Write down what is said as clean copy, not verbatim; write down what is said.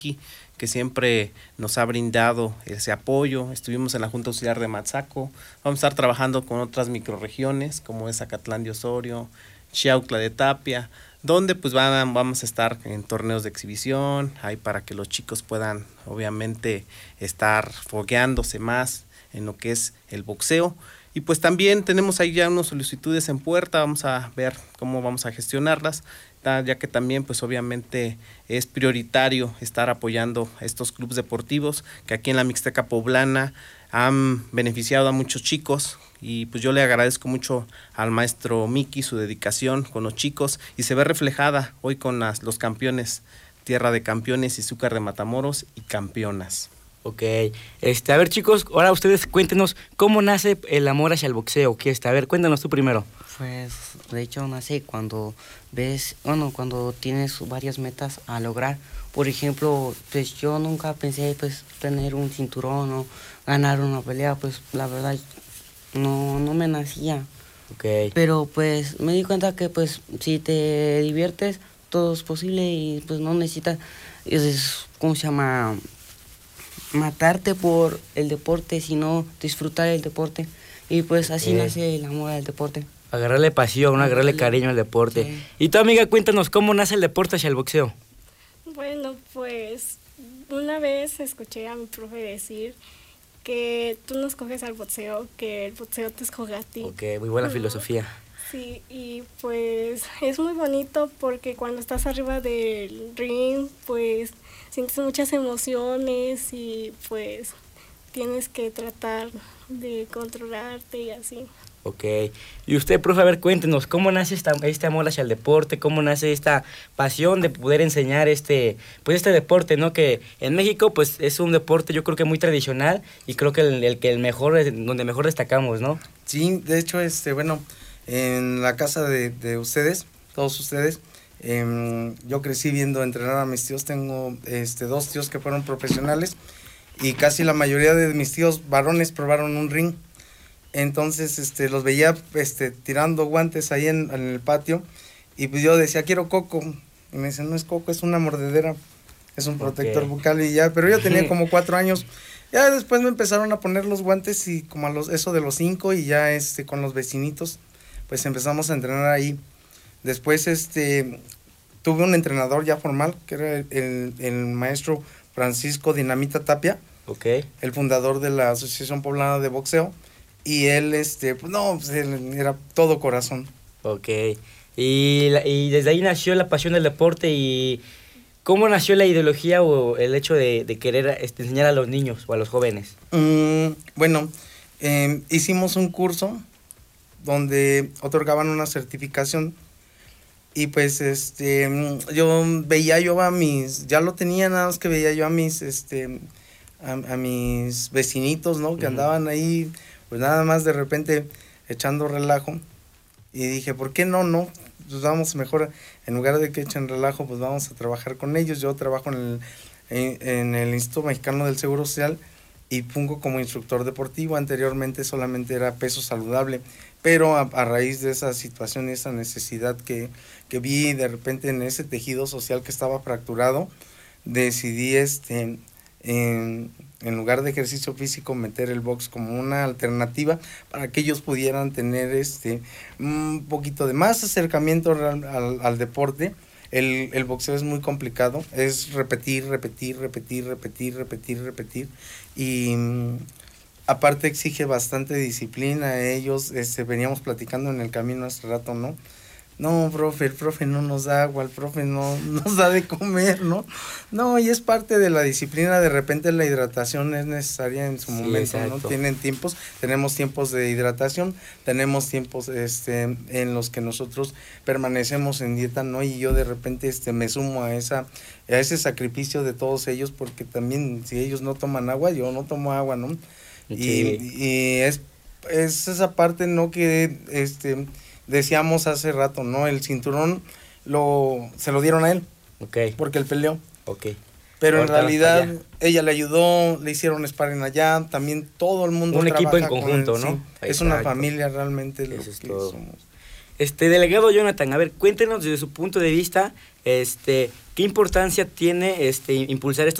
que siempre nos ha brindado ese apoyo. Estuvimos en la Junta Auxiliar de Matzaco. Vamos a estar trabajando con otras microrregiones como es Acatlán de Osorio, Xiautla de Tapia, donde pues vamos a estar en torneos de exhibición, ahí para que los chicos puedan obviamente estar fogueándose más en lo que es el boxeo. Y pues también tenemos ahí ya unas solicitudes en puerta, vamos a ver cómo vamos a gestionarlas, ya que también pues obviamente es prioritario estar apoyando a estos clubes deportivos que aquí en la Mixteca Poblana han beneficiado a muchos chicos, y pues yo le agradezco mucho al maestro Miki su dedicación con los chicos, y se ve reflejada hoy con los campeones, Tierra de Campeones y Zúcar de Matamoros y campeonas. Ok, a ver chicos, ahora ustedes cuéntenos cómo nace el amor hacia el boxeo. A ver, cuéntanos tú primero. Pues de hecho nace cuando cuando tienes varias metas a lograr. Por ejemplo, pues yo nunca pensé pues tener un cinturón o ganar una pelea, pues la verdad no me nacía. Ok. Pero pues me di cuenta que pues si te diviertes todo es posible y pues no necesitas, ¿cómo se llama? Matarte por el deporte, sino disfrutar el deporte. Y pues así nace el amor al deporte. Agarrarle pasión, agarrarle cariño al deporte. Sí. Y tu amiga, cuéntanos, ¿cómo nace el deporte hacia el boxeo? Bueno, pues una vez escuché a mi profe decir que tú no escoges al boxeo, que el boxeo te escoge a ti. Ok, muy buena filosofía. Sí, y pues es muy bonito porque cuando estás arriba del ring, pues sientes muchas emociones y pues tienes que tratar de controlarte y así. Ok. Y usted, profe, a ver, cuéntenos, ¿cómo nace este amor hacia el deporte? ¿Cómo nace esta pasión de poder enseñar este deporte, ¿no? Que en México, pues, es un deporte, yo creo que muy tradicional y creo que el mejor, donde mejor destacamos, ¿no? Sí, de hecho, bueno, en la casa de ustedes, todos ustedes, yo crecí viendo entrenar a mis tíos. Tengo 2 tíos que fueron profesionales y casi la mayoría de mis tíos varones probaron un ring. Entonces los veía tirando guantes ahí en el patio, y pues yo decía, quiero coco, y me dicen, no es coco, es una mordedera, es un protector bucal, y ya, pero yo tenía como 4 años. Ya después me empezaron a poner los guantes y como eso de los 5, y ya con los vecinitos pues empezamos a entrenar ahí. Después tuve un entrenador ya formal, que era el maestro Francisco Dinamita Tapia, el fundador de la Asociación Poblana de Boxeo, y él, él era todo corazón. Ok, y desde ahí nació la pasión del deporte. ¿Y cómo nació la ideología o el hecho de querer enseñar a los niños o a los jóvenes? Bueno, hicimos un curso donde otorgaban una certificación, y pues yo veía ya lo tenía, nada más que veía yo a mis a mis vecinitos, ¿no? Que andaban ahí, pues nada más de repente echando relajo, y dije, ¿por qué no? Pues vamos mejor, en lugar de que echen relajo, pues vamos a trabajar con ellos. Yo trabajo en el Instituto Mexicano del Seguro Social y fungo como instructor deportivo. Anteriormente solamente era peso saludable, pero a raíz de esa situación y esa necesidad que vi de repente en ese tejido social que estaba fracturado, decidí en lugar de ejercicio físico meter el box como una alternativa para que ellos pudieran tener un poquito de más acercamiento al deporte. El boxeo es muy complicado, es repetir, y aparte exige bastante disciplina. Ellos, veníamos platicando en el camino hace rato, ¿no? No, profe, el profe no nos da agua, el profe no nos da de comer, ¿no? No, y es parte de la disciplina. De repente la hidratación es necesaria en su momento, exacto, ¿no? Tenemos tiempos de hidratación, tenemos tiempos en los que nosotros permanecemos en dieta, ¿no? Y yo de repente me sumo a ese sacrificio de todos ellos, porque también si ellos no toman agua, yo no tomo agua, ¿no? Sí. Y es esa parte, ¿no? Que decíamos hace rato, ¿no? El cinturón se lo dieron a él, porque él peleó. Pero ahorita en realidad ella le ayudó, le hicieron sparring allá, también todo el mundo un equipo en conjunto, ¿no? Sí, es una familia realmente lo que somos. Delegado Jonathan, a ver, cuéntenos desde su punto de vista, ¿qué importancia tiene impulsar estos